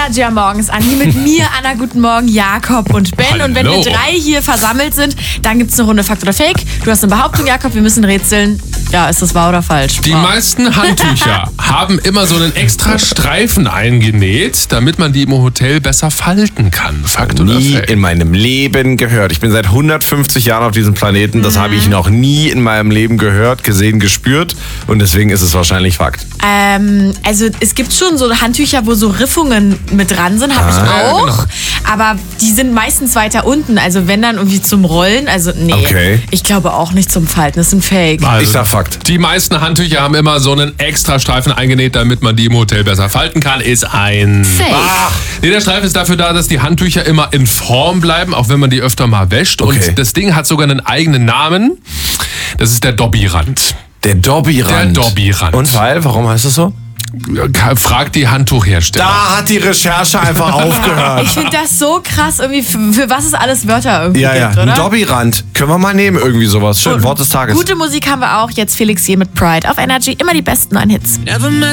Energy am Morgens an. Hier mit mir, Anna, guten Morgen, Jakob und Ben. Hallo. Und wenn wir 3 hier versammelt sind, dann gibt es eine Runde Fakt oder Fake. Du hast eine Behauptung, Jakob, wir müssen rätseln. Ja, ist das wahr oder falsch? Die meisten Handtücher haben immer so einen extra Streifen eingenäht, damit man die im Hotel besser falten kann. Fakt oder Nie Fake? in meinem Leben gehört. Ich bin seit 150 Jahren auf diesem Planeten. Das habe ich noch nie in meinem Leben gehört, gesehen, gespürt. Und deswegen ist es wahrscheinlich Fakt. Also es gibt schon so Handtücher, wo so Riffungen mit dran sind, habe ich auch. genau. Aber die sind meistens weiter unten. Also wenn dann irgendwie zum Rollen, also nee. Okay. Ich glaube auch nicht zum Falten, das ist ein Fake. Also, Ich sag Fakt. die meisten Handtücher haben immer so einen extra Streifen eingenäht, damit man die im Hotel besser falten kann. Ist ein Fake. Nee, der Streifen ist dafür da, dass die Handtücher immer in Form bleiben, auch wenn man die öfter mal wäscht. Okay. Und das Ding hat sogar einen eigenen Namen. Das ist der Dobby-Rand. Der Dobby-Rand. Der Dobby-Rand. Und weil? Warum heißt das so? Frag die Handtuchhersteller. Da hat die Recherche einfach aufgehört. Ich finde das so krass, irgendwie für was es alles Wörter irgendwie Ja, gibt, ein oder? Dobby-Rand. Können wir mal nehmen, irgendwie sowas. Schön, Wort des Tages. Gute Musik haben wir auch. Jetzt Felix hier mit Pride auf Energy. Immer die besten neuen Hits. Never met